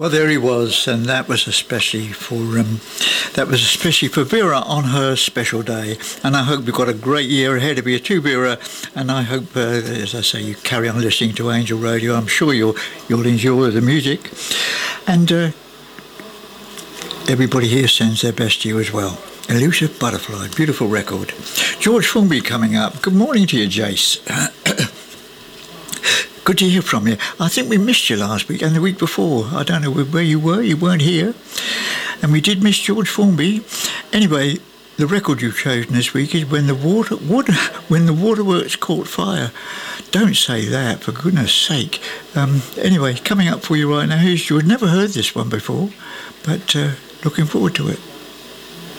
Well, there he was, and that was especially for Vera on her special day. And I hope you've got a great year ahead of you too, Vera. And I hope, as I say, you carry on listening to Angel Radio. I'm sure you'll enjoy the music, and everybody here sends their best to you as well. Elusive Butterfly, beautiful record. George Formby coming up. Good morning to you, Jace. Good to hear from you. I think we missed you last week and the week before. I don't know where you were. You weren't here. And we did miss George Formby. Anyway, the record you've chosen this week is When the Waterworks Caught Fire. Don't say that, for goodness sake. Anyway, coming up for you right now, here's George. Never heard this one before, but looking forward to it.